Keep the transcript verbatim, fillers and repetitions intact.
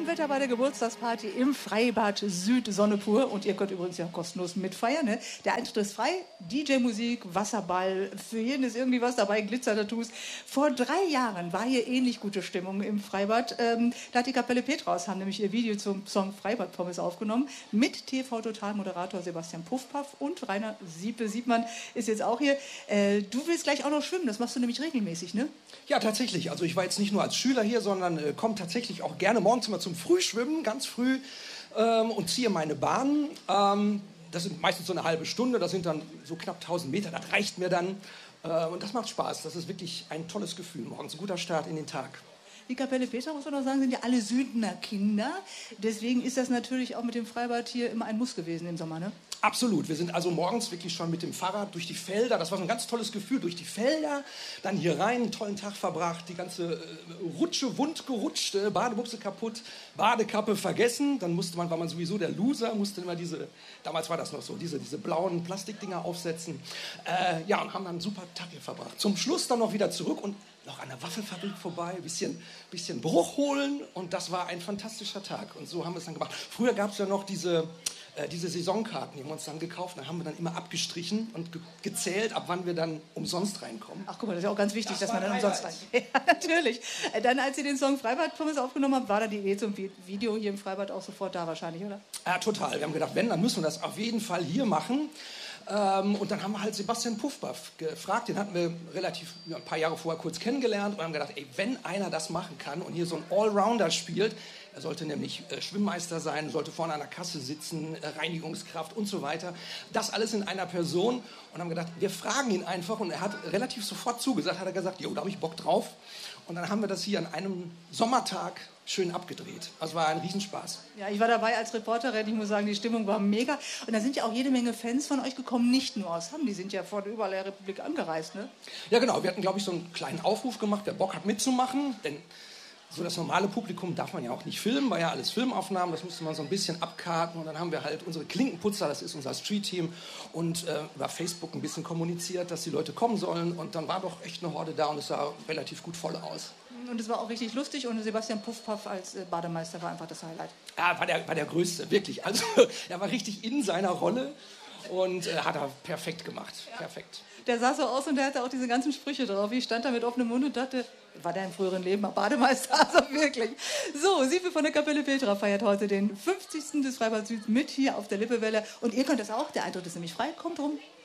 Wetter bei der Geburtstagsparty im Freibad Süd, Sonne pur. Und ihr könnt übrigens ja kostenlos mitfeiern. Ne? Der Eintritt ist frei, D J-Musik, Wasserball, für jeden ist irgendwie was dabei, Glitzer-Tattoos. Vor drei Jahren war hier ähnlich gute Stimmung im Freibad. Ähm, da hat die Kapelle Petraus haben nämlich ihr Video zum Song Freibad-Pommes aufgenommen. Mit T V-Total-Moderator Sebastian Puffpaff und Rainer Siepe-Siebmann ist jetzt auch hier. Äh, du willst gleich auch noch schwimmen, das machst du nämlich regelmäßig, ne? Ja, tatsächlich. Also ich war jetzt nicht nur als Schüler hier, sondern äh, komme tatsächlich auch gerne morgens immer zum Frühschwimmen, ganz früh, ähm, und ziehe meine Bahnen. Ähm, das sind meistens so eine halbe Stunde, das sind dann so knapp tausend Meter, das reicht mir dann. Äh, und das macht Spaß, das ist wirklich ein tolles Gefühl morgens, ein guter Start in den Tag. Die Kapelle Petra, muss man noch sagen, sind ja alle Südener Kinder. Deswegen ist das natürlich auch mit dem Freibad hier immer ein Muss gewesen im Sommer, ne? Absolut. Wir sind also morgens wirklich schon mit dem Fahrrad durch die Felder. Das war so ein ganz tolles Gefühl. Durch die Felder, dann hier rein, einen tollen Tag verbracht. Die ganze äh, Rutsche wund gerutscht, äh, Badebuchse kaputt, Badekappe vergessen. Dann musste man, war man sowieso der Loser, musste immer diese, damals war das noch so, diese, diese blauen Plastikdinger aufsetzen. Äh, ja, und haben dann einen super Tag hier verbracht. Zum Schluss dann noch wieder zurück und noch an der Waffelfabrik vorbei, ein bisschen, bisschen Bruch holen. Und das war ein fantastischer Tag. Und so haben wir es dann gemacht. Früher gab es ja noch diese... diese Saisonkarten, die haben wir uns dann gekauft, dann haben wir dann immer abgestrichen und ge gezählt, ab wann wir dann umsonst reinkommen. Ach guck mal, das ist ja auch ganz wichtig, das dass man dann Highlight. umsonst reinkommt. Ja, natürlich. Dann, als ihr den Song Freibad-Pommes aufgenommen habt, war da die Idee zum Video hier im Freibad auch sofort da wahrscheinlich, oder? Ja, total. Wir haben gedacht, wenn, dann müssen wir das auf jeden Fall hier machen. Ähm, und dann haben wir halt Sebastian Puffpaff gefragt, den hatten wir relativ ja, ein paar Jahre vorher kurz kennengelernt und haben gedacht, ey, wenn einer das machen kann und hier so ein Allrounder spielt, er sollte nämlich äh, Schwimmmeister sein, sollte vorne an der Kasse sitzen, äh, Reinigungskraft und so weiter. Das alles in einer Person und haben gedacht, wir fragen ihn einfach und er hat relativ sofort zugesagt, hat er gesagt, jo, da habe ich Bock drauf. Und dann haben wir das hier an einem Sommertag schön abgedreht. Das war ein Riesenspaß. Ja, ich war dabei als Reporterin, ich muss sagen, die Stimmung war mega. Und da sind ja auch jede Menge Fans von euch gekommen, nicht nur aus Hamm, die sind ja von überall der Republik angereist, ne? Ja, genau. Wir hatten, glaube ich, so einen kleinen Aufruf gemacht, wer Bock hat mitzumachen, denn so das normale Publikum darf man ja auch nicht filmen, war ja alles Filmaufnahmen, das musste man so ein bisschen abkarten und dann haben wir halt unsere Klinkenputzer, das ist unser Street-Team, und äh, über Facebook ein bisschen kommuniziert, dass die Leute kommen sollen und dann war doch echt eine Horde da und es sah relativ gut voll aus. Und es war auch richtig lustig und Sebastian Puffpaff als äh, Bademeister war einfach das Highlight. Ja, war der, war der Größte, wirklich. Also er war richtig in seiner Rolle und äh, hat er perfekt gemacht, ja. Perfekt. Der sah so aus und der hatte auch diese ganzen Sprüche drauf. Ich stand da mit offenem Mund und dachte, war der im früheren Leben mal Bademeister? Also wirklich. So, Siepe von der Kapelle Petra feiert heute den fünfzigsten des Freibad Süd mit hier auf der Lippewelle. Und ihr könnt das auch, der Eintritt ist nämlich frei. Kommt rum.